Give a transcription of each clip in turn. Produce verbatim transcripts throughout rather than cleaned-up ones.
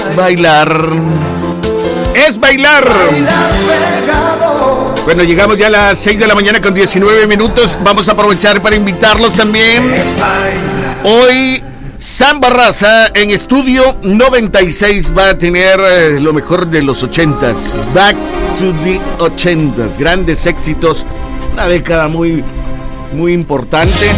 bailar. Es bailar. Bueno, llegamos ya a las seis de la mañana con diecinueve minutos. Vamos a aprovechar para invitarlos también. Hoy Sam Barraza en Estudio noventa y seis va a tener eh, lo mejor de los ochentas. Back to the ochentas. Grandes éxitos. Una década muy, muy importante.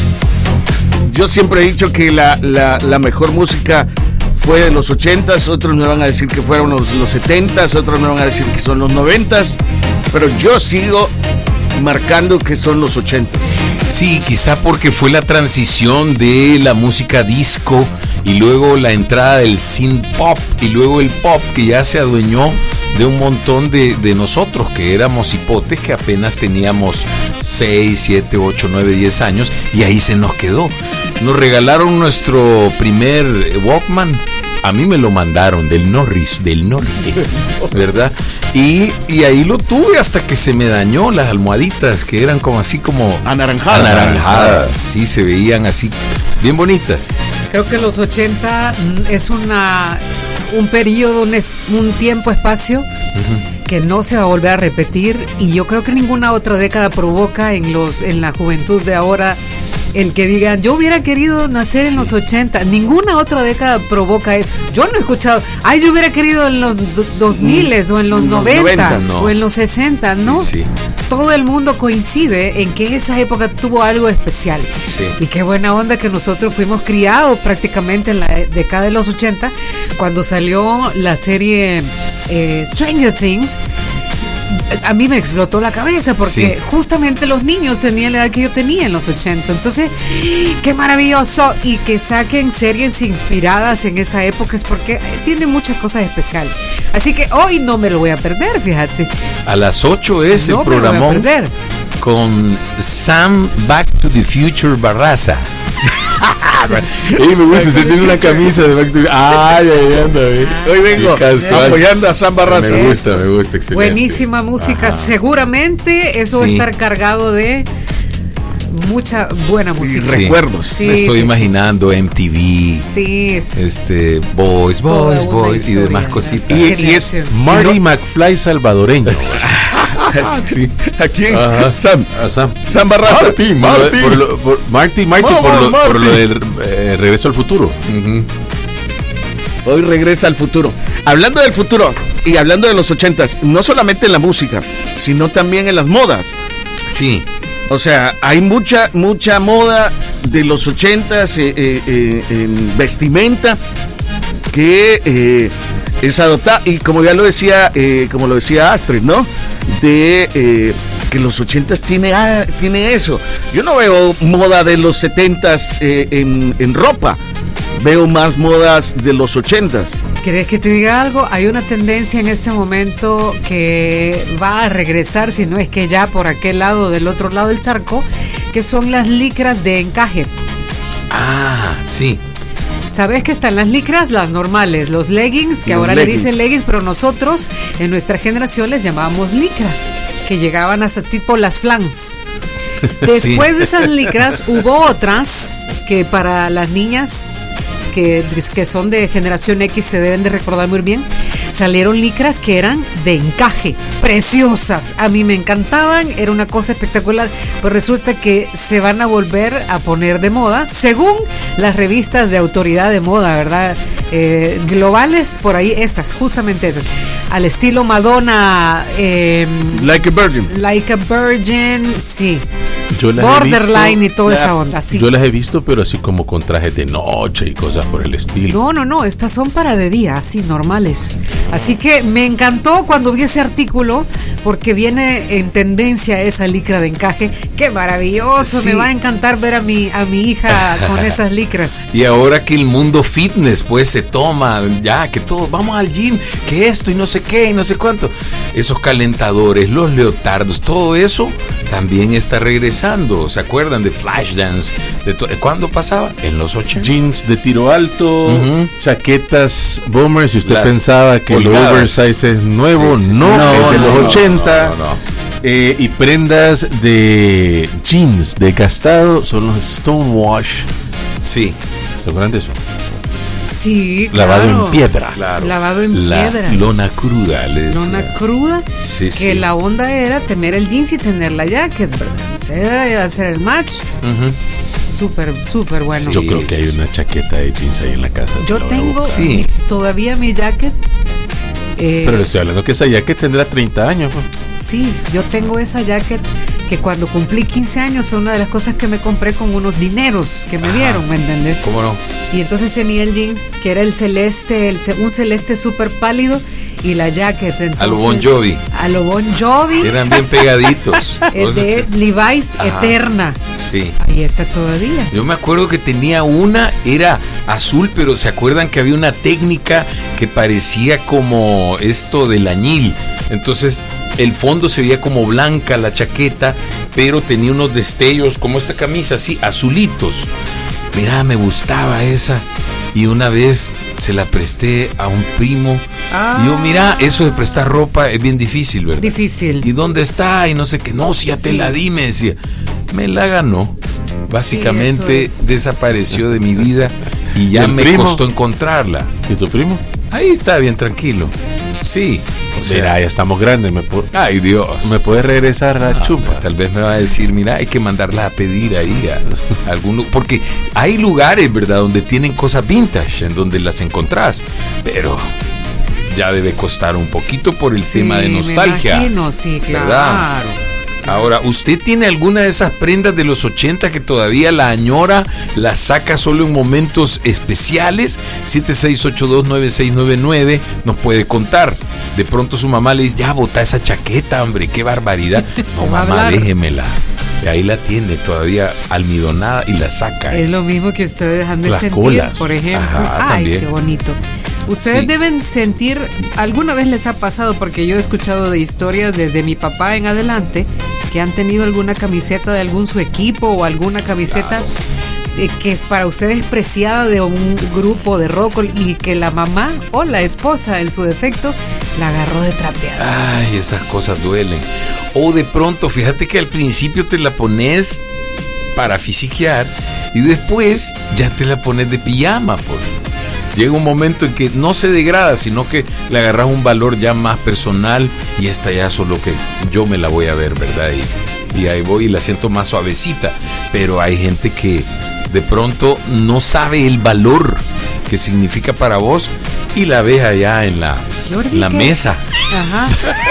Yo siempre he dicho que la, la, la mejor música fue de los ochentas. Otros me van a decir que fueron los, los setentas. Otros me van a decir que son los noventas. Pero yo sigo marcando que son los ochentas. Sí, quizá porque fue la transición de la música disco y luego la entrada del synth pop y luego el pop que ya se adueñó de un montón de, de nosotros que éramos hipotes que apenas teníamos seis, siete, ocho, nueve, diez años y ahí se nos quedó. Nos regalaron nuestro primer Walkman. A mí me lo mandaron del Norris, del Norris, ¿verdad? Y, y ahí lo tuve hasta que se me dañó las almohaditas, que eran como así como anaranjadas. Anaranjadas, sí, se veían así, bien bonitas. Creo que los ochenta es una un periodo, un, es, un tiempo, espacio uh-huh. que no se va a volver a repetir, y yo creo que ninguna otra década provoca en los en la juventud de ahora el que digan, yo hubiera querido nacer sí. en los ochenta. Ninguna otra década provoca eso. Yo no he escuchado, ay, yo hubiera querido en los dos miles mm, o en los noventa no. o en los sesenta, ¿no? Sí, sí. Todo el mundo coincide en que esa época tuvo algo especial. Sí. Y qué buena onda que nosotros fuimos criados prácticamente en la década de los ochenta, cuando salió la serie eh, Stranger Things. A mí me explotó la cabeza porque sí. justamente los niños tenían la edad que yo tenía en los ochenta. Entonces, qué maravilloso. Y que saquen series inspiradas en esa época es porque tiene muchas cosas especiales. Así que hoy no me lo voy a perder, fíjate. A las ocho es no el programón con Sam Back to the Future Barraza. Y me gusta, se tiene una camisa de Back to the Future. Ay, ay, anda, hoy vengo apoyando a Sam Barraza. Me gusta, me gusta, excelente. Buenísima música. Ajá. Seguramente eso sí. va a estar cargado de mucha buena música. Sí. Recuerdos. Sí, me estoy sí, imaginando sí. M T V. Sí, este Boys, Boys, Boys y demás cositas. Y, y es Marty no. McFly salvadoreño. Sí. ¿A quién? Ajá. Sam. A Sam. Sam Barraza. Marty, Marty. Por lo, por, Marty, Marty, Mama, por, lo, Marty. por lo del eh, Regreso al Futuro. Uh-huh. Hoy regresa al futuro. Hablando del futuro y hablando de los ochentas, no solamente en la música, sino también en las modas. Sí. O sea, hay mucha, mucha moda de los ochentas eh, eh, eh, en vestimenta que eh, es adoptada, y como ya lo decía, eh, como lo decía Astrid, ¿no? De eh, que los ochentas tiene, ah, tiene eso. Yo no veo moda de los setentas eh, en, en ropa. Veo más modas de los ochentas. ¿Querés que te diga algo? Hay una tendencia en este momento que va a regresar, si no es que ya por aquel lado, del otro lado del charco, que son las licras de encaje. Ah, sí. ¿Sabes que están las licras? Las normales, los leggings, que los ahora leggings. le dicen leggings, pero nosotros en nuestra generación les llamábamos licras, que llegaban hasta tipo las flans. Después sí. de esas licras hubo otras que para las niñas que, que son de generación X se deben de recordar muy bien. Salieron licras que eran de encaje, preciosas, a mí me encantaban, era una cosa espectacular. Pues resulta que se van a volver a poner de moda, según las revistas de autoridad de moda, ¿verdad? Eh, globales, por ahí estas, justamente esas, al estilo Madonna, eh, Like a Virgin. Like a Virgin, sí. Yo las Borderline he visto, y toda la, esa onda, sí. Yo las he visto, pero así como con trajes de noche y cosas por el estilo. No, no, no, estas son para de día, así, normales. Así que me encantó cuando vi ese artículo, porque viene en tendencia esa licra de encaje. ¡Qué maravilloso! Sí. Me va a encantar ver a mi, a mi hija con esas licras. Y ahora que el mundo fitness, pues, se toma, ya, que todo, vamos al gym, que esto y no sé qué y no sé cuánto. Esos calentadores, los leotardos, todo eso también está regresando. ¿Se acuerdan de Flashdance? De to- ¿Cuándo pasaba? En los ochenta. Jeans de tiro alto, uh-huh. chaquetas bomber. Si usted Las pensaba que el oversize es nuevo, sí, sí, no, no, es de no, los no, ochenta. no, no, no. Eh, y prendas de jeans de gastado son los Stonewash. Sí. ¿Se acuerdan de eso? Sí, Lavado claro. en piedra. Claro. Lavado en la piedra. lona cruda, le decía. Lona cruda, Sí, que sí. la onda era tener el jeans y tener la jacket, ¿verdad? O sea, era hacer el match. Ujú. Súper, súper bueno. Sí. Yo creo que hay una chaqueta de jeans ahí en la casa. Yo La voy a tengo buscar. Sí. todavía mi jacket. eh, Pero le estoy hablando que esa jacket tendrá treinta años. Pues. Sí, yo tengo esa jacket que cuando cumplí quince años fue una de las cosas que me compré con unos dineros que me Ajá. dieron, ¿me entendés? ¿Cómo no? Y entonces tenía el jeans que era el celeste, el, ce- un celeste súper pálido y la jacket. Entonces, A lo Bon Jovi. A lo Bon Jovi. Eran bien pegaditos. El de Levi's Ajá. Eterna. Sí. Ahí está todavía. Yo me acuerdo que tenía una, era azul, pero ¿se acuerdan que había una técnica que parecía como esto del añil? Entonces el fondo se veía como blanca la chaqueta, pero tenía unos destellos como esta camisa, así, azulitos. Mira, me gustaba esa. Y una vez se la presté a un primo. Ah. Y yo, mira, eso de prestar ropa es bien difícil, ¿verdad? Difícil. ¿Y dónde está? Y no sé qué. No, si ya te Sí. la di, me decía. Me la ganó. Básicamente Sí, eso es. desapareció de mi vida y ¿Y ya el me primo? costó encontrarla. ¿Y tu primo? Ahí está bien tranquilo. Sí. O sea, Mira, ya estamos grandes. ¿Me, pu- ay Dios. ¿me puedes regresar la Ah, chupa? tal vez me va a decir, mira, hay que mandarla a pedir ahí a, a algún lu- porque hay lugares, ¿verdad?, donde tienen cosas vintage, en donde las encontrás, pero ya debe costar un poquito por el Sí, tema de me nostalgia. imagino, sí, claro. ¿Verdad? Ahora, ¿usted tiene alguna de esas prendas de los ochenta que todavía la añora, la saca solo en momentos especiales? siete seis ocho dos nueve seis nueve nueve nos puede contar. De pronto su mamá le dice, ya bota esa chaqueta, hombre, qué barbaridad. No, Te va a mamá, hablar. déjemela. Y ahí la tiene todavía almidonada y la saca. Es lo mismo que ustedes han de Las sentir, colas. por ejemplo. Ajá, Ay, también. qué bonito. Ustedes Sí. deben sentir, alguna vez les ha pasado, porque yo he escuchado de historias desde mi papá en adelante, que han tenido alguna camiseta de algún su equipo o alguna camiseta eh, que es para ustedes preciada de un grupo de rock y que la mamá o la esposa, en su defecto, la agarró de trapeada. Ay, esas cosas duelen. O de pronto, fíjate que al principio te la pones para fisiquear y después ya te la pones de pijama, pues. Llega un momento en que no se degrada, sino que le agarras un valor ya más personal y esta ya solo que yo me la voy a ver, ¿verdad? Y, y ahí voy y la siento más suavecita. Pero hay gente que de pronto no sabe el valor que significa para vos y la ves allá en la, Qué horrible. la mesa. Ajá.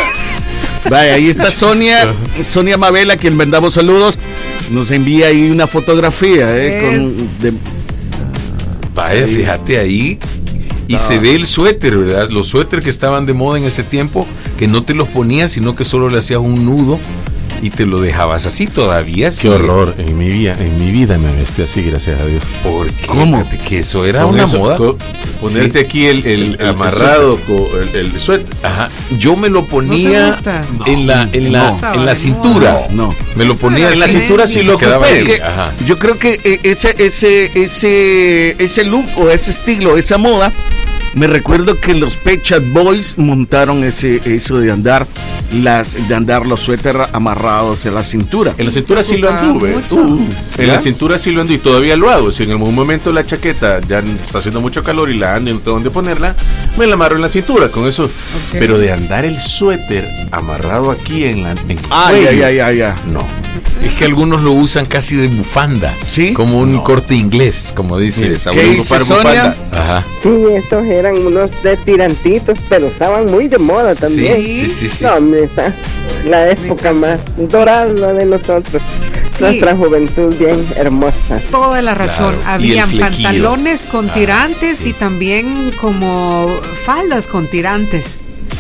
Vaya, ahí está Sonia, Sonia Mabel, a quien mandamos saludos. Nos envía ahí una fotografía, ¿eh? Con, Es- de- Vaya, Ahí. fíjate ahí. Y se ve el suéter, ¿verdad? Los suéteres que estaban de moda en ese tiempo, que no te los ponías, sino que solo le hacías un nudo y te lo dejabas así todavía. Qué sigue. horror. En mi vida, en mi vida me vestí así, gracias a Dios. ¿Por qué? ¿Cómo? Fíjate que eso era Con una eso, moda. co- ponerte Sí. aquí el, el- El- el amarrado con el, el suéter. Ajá. Yo me lo ponía gusta? en la en la No. en la cintura. No. Me lo Eso ponía era así. En la cintura sí sí y lo se quedaba ocupé. así. Es que Ajá. yo creo que eh, ese, ese, ese, ese look o ese estilo, esa moda, me recuerdo que los Pet Shop Boys montaron ese, eso de andar las, de andar los suéteres amarrados en la cintura. En la cintura sí lo ocupaba anduve. mucho. Uh, en ¿Ya? la cintura sí lo anduve y todavía lo hago. Si en algún momento la chaqueta ya está haciendo mucho calor y la ando y no tengo dónde ponerla, me la amarro en la cintura con eso. Pero de andar el suéter amarrado aquí en la. En el Ay, cuello, ay, ay, ay, ay. No. Es que algunos lo usan casi de bufanda. ¿Sí? Como un No. corte inglés, como dice ¿Qué Saúl. ¿Qué dice Ocupar Sonia? bufanda. Ajá. Sí, estos eran unos de tirantitos, pero estaban muy de moda también. Sí, sí, sí, sí. No, hombre, esa, la época más dorada de nosotros. Sí. Nuestra juventud bien hermosa. Toda la razón. Claro, y el Habían flequillo. pantalones con Ah, tirantes sí. y también como faldas con tirantes.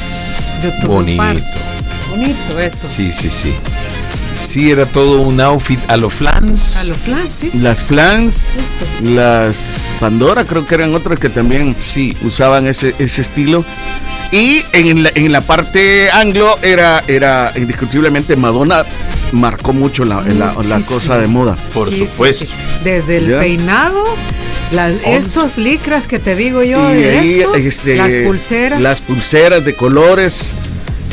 Yo tuve un par. Bonito. Bonito eso. Sí, sí, sí. Sí, era todo un outfit a los flans. A los flans, sí. Las Flans, Justo. las Pandora, creo que eran otras que también Sí. usaban ese, ese estilo. Y en la, en la parte anglo era, era indiscutiblemente Madonna marcó mucho la, la, la Muchísimo. cosa de moda. Por Sí, sí, supuesto. sí. Desde el Ya. peinado, las, estos licras que te digo yo, Y de ahí, esto, este, las pulseras. Las pulseras de colores.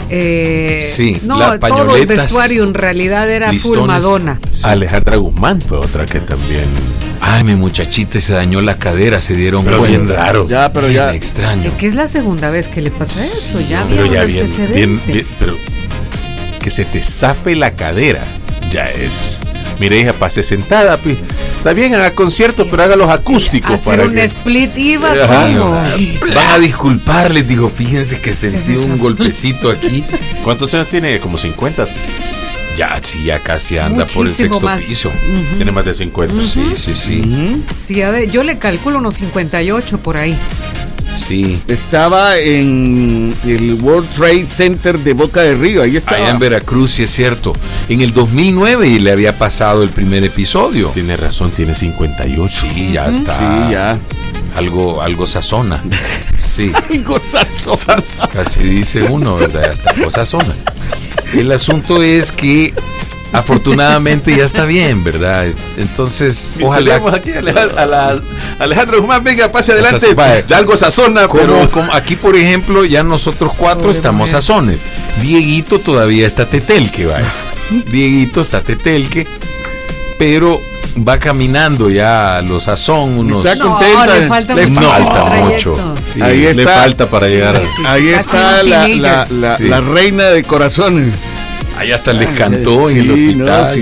Eh, Sí, no, las todo el pañoletas, vestuario en realidad era listones. full Madonna. Sí. Alejandra Guzmán fue otra que también. Ay, mi muchachita se dañó la cadera, se dieron Pero cuenta. bien raro. Ya, pero Bien ya. extraño. Es que es la segunda vez que le pasa eso, ya Pero había ya un bien, antecedente. bien, bien, pero que se te zafe la cadera, ya es. Mire, hija, pase sentada, pi. Está bien, haga conciertos, Sí, pero haga los acústicos. Hacer para un que... split iba Ajá. como. Van a disculpar, les digo, fíjense que Se sentí un desaf- golpecito aquí. ¿Cuántos años tiene? Como cincuenta. Ya, sí, ya casi anda por el Muchísimo sexto más. piso. Ujú. Tiene más de cincuenta. Sí, sí, sí. Ujú. Sí, a ver, yo le calculo unos cincuenta y ocho por ahí. Sí. Estaba en el World Trade Center de Boca del Río, ahí estaba. Allá en Veracruz, sí es cierto. En el dos mil nueve le había pasado el primer episodio. Tiene razón, tiene cincuenta y ocho. Sí, ya está. Sí, ya. Algo, algo sazona. Sí. Gozazo. Así dice uno, ¿verdad? Ya está, algo sazona. El asunto es que afortunadamente ya está bien, ¿verdad? Entonces, Ojalá. ojalá. Aquí a Alejandra, a la- Alejandra Guzmán, venga, pase adelante. Sazón, vaya. Ya algo sazona, Como, pero. como aquí, por ejemplo, ya nosotros cuatro Pobre estamos mujer. sazones. Dieguito todavía está tetelque, vaya. Dieguito está tetelque, pero va caminando ya a los sazón unos. Está No, contenta. le falta Le muchísimo falta trayecto. mucho. Sí. Ahí Le está. falta para llegar. Sí, sí, Ahí casi está un la, teenager. la, la, Sí. la reina de corazones. Ahí hasta les cantó en el Sí, hospital. no, sí.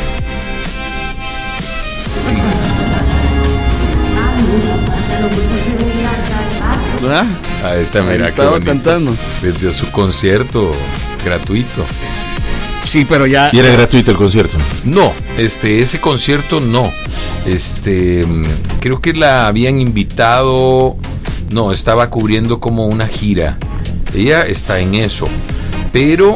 Sí. ¿Verdad? Ahí está, Ahí mira qué estaba bonito. cantando. Desde su concierto gratuito. Sí, pero ya. Y era gratuito el concierto. No, este, ese concierto no. Este, mm, creo que la habían invitado. No, estaba cubriendo como una gira. Ella está en eso. Pero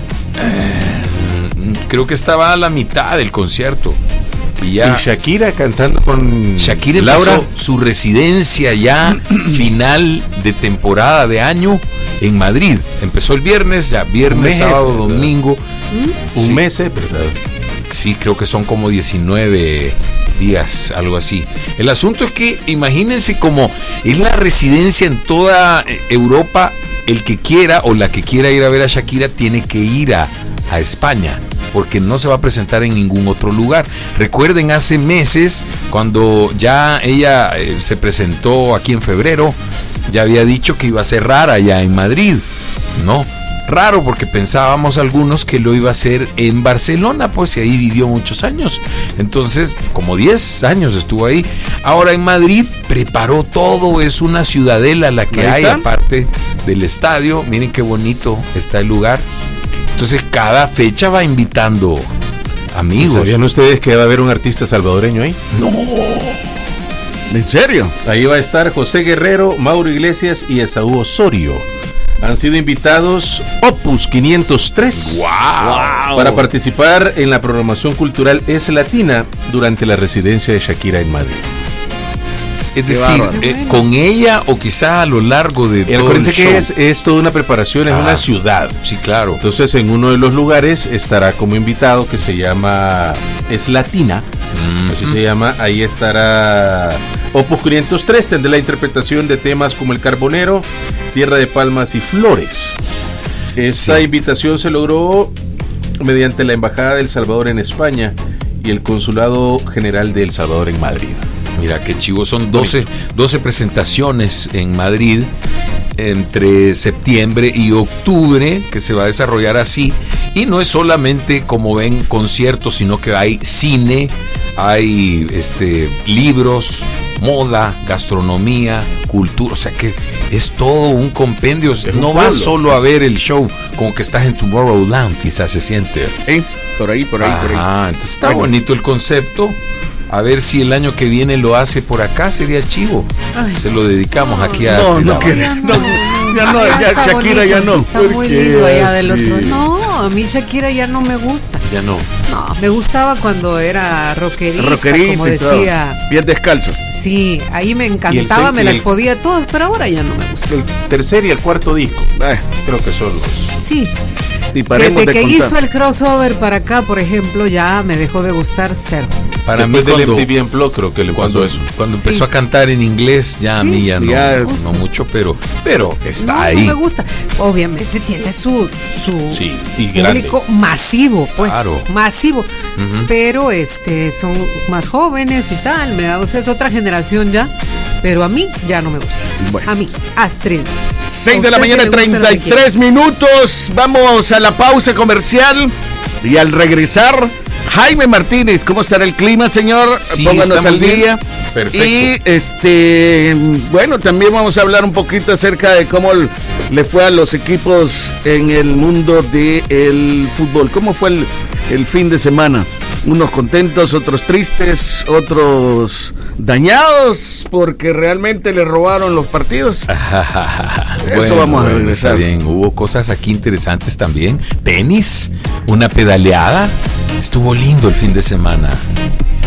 eh, creo que estaba a la mitad del concierto. Y ya. Y Shakira cantando con Shakira Laura. empezó su residencia ya final de temporada de año en Madrid. Empezó el viernes, ya viernes, mes, sábado, ¿verdad? domingo. Un Sí. mes, ¿eh? ¿Verdad? Sí, creo que son como diecinueve días, algo así. El asunto es que imagínense como es la residencia en toda eh, Europa, el que quiera o la que quiera ir a ver a Shakira tiene que ir a, a España, porque no se va a presentar en ningún otro lugar. Recuerden hace meses, cuando ya ella eh, se presentó aquí en febrero, ya había dicho que iba a cerrar allá en Madrid, ¿no? Raro porque pensábamos algunos que lo iba a hacer en Barcelona, pues y ahí vivió muchos años. Entonces, como diez años estuvo ahí. Ahora en Madrid preparó todo, es una ciudadela la que Ahí hay, está. aparte del estadio. Miren qué bonito está el lugar. Entonces, cada fecha va invitando amigos. ¿Sabían ustedes que va a haber un artista salvadoreño ahí? No, ¿En serio? Ahí va a estar José Guerrero, Mauro Iglesias y Esaú Osorio. Han sido invitados Opus quinientos tres Wow. para participar en la programación cultural Es Latina durante la residencia de Shakira en Madrid. es decir, bárbaro. eh, con ella o quizá a lo largo de Y todo el acuérdense show. que es, es toda una preparación, es Ah. una ciudad. Sí, claro. Entonces en uno de los lugares estará como invitado que se llama Es Latina, así se llama, ahí estará Opus quinientos tres, tendrá la interpretación de temas como El Carbonero, Tierra de Palmas y Flores. Esta Sí. invitación se logró mediante la Embajada de El Salvador en España y el Consulado General de El Salvador en Madrid. Mira qué chivo, son doce, doce presentaciones en Madrid entre septiembre y octubre que se va a desarrollar así. Y no es solamente, como ven, conciertos, sino que hay cine, hay este, libros, moda, gastronomía, cultura. O sea que es todo un compendio. un No vas pueblo. solo a ver el show como que estás en Tomorrowland, quizás se siente. ¿Eh? Por ahí, por ahí, por ahí. Ajá, entonces está bonito el concepto. A ver si el año que viene lo hace por acá, sería chivo. Ay. Se lo dedicamos aquí a No, Astrid no Lava. quiere. Ya No, ya no, allá ya está Shakira ya no. Está ¿Por muy qué, lindo allá del Astrid? otro. No, a mí Shakira ya no me gusta. Ya no. No, me gustaba cuando era rockerita, Rockerita como y todo. decía. Pies descalzo. Sí, ahí me Y el encantaba, sen- me y las el- podía todas, pero ahora ya no me gusta. El tercer y el cuarto disco, Eh, creo que son los. Sí, Y paremos Desde de que contar. hizo el crossover para acá, por ejemplo, ya me dejó de gustar cero. Para mí Después del cuando, M T V Unplugged creo que le pasó cuando, eso. cuando Sí. empezó a cantar en inglés, ya a Sí. mí ya no, Ya. no mucho, pero, pero está No, ahí. no me gusta. Obviamente tiene su, su Sí, y grande. público masivo, pues. Claro. Masivo. Ujú. Pero este son más jóvenes y tal. Me da, o sea, es otra generación ya. Pero a mí ya no me gusta. Bueno. A mí, Astrid. seis ¿A de la usted mañana, qué le gusta lo que treinta y tres minutos. Vamos a la pausa comercial. Y al regresar, Jaime Martínez, ¿cómo estará el clima, señor? Sí, Pónganos está al muy bien. día. Perfecto. Y este, bueno, también vamos a hablar un poquito acerca de cómo l- le fue a los equipos en el mundo del fútbol. ¿Cómo fue el, el fin de semana? Unos contentos, otros tristes, otros dañados porque realmente le robaron los partidos. Eso vamos a regresar. Está bien, hubo cosas aquí interesantes también. Tenis, una pedaleada. Estuvo lindo el fin de semana.